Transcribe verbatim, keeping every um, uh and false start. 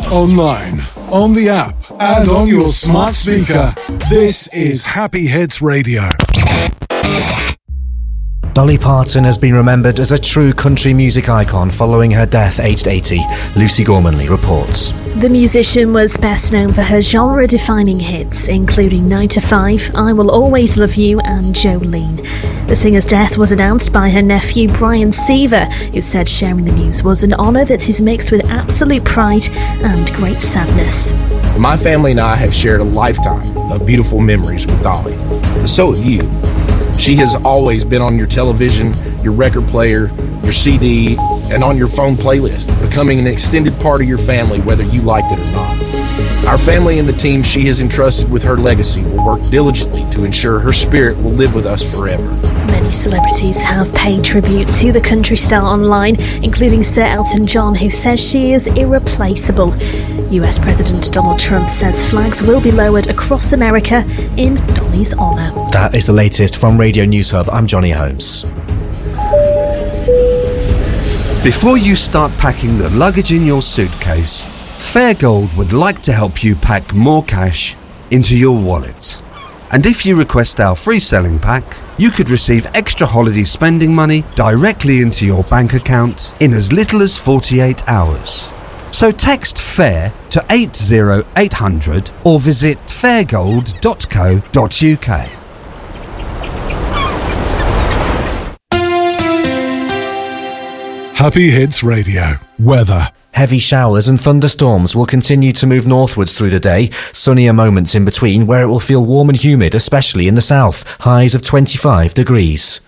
online, on the app, and on your smart speaker. This is Happy Hits Radio. Dolly Parton has been remembered as a true country music icon following her death aged eighty, Lucy Gormanley reports. The musician was best known for her genre-defining hits, including nine to five, I Will Always Love You and Jolene. The singer's death was announced by her nephew Brian Seaver, who said sharing the news was an honour that is mixed with absolute pride and great sadness. My family and I have shared a lifetime of beautiful memories with Dolly. So have you. She has always been on your television, your record player, your C D, and on your phone playlist, becoming an extended part of your family whether you liked it or not. Our family and the team she has entrusted with her legacy will work diligently to ensure her spirit will live with us forever. Many celebrities have paid tribute to the country star online, including Sir Elton John, who says she is irreplaceable. U S President Donald Trump says flags will be lowered across America in Dolly's honour. That is the latest from Radio News Hub. I'm Johnny Holmes. Before you start packing the luggage in your suitcase, Fairgold would like to help you pack more cash into your wallet. And if you request our free selling pack, you could receive extra holiday spending money directly into your bank account in as little as forty-eight hours. So text FAIR to eight zero eight hundred or visit fairgold dot co dot uk. Happy Hits Radio. Weather. Heavy showers and thunderstorms will continue to move northwards through the day, sunnier moments in between where it will feel warm and humid, especially in the south, highs of twenty-five degrees.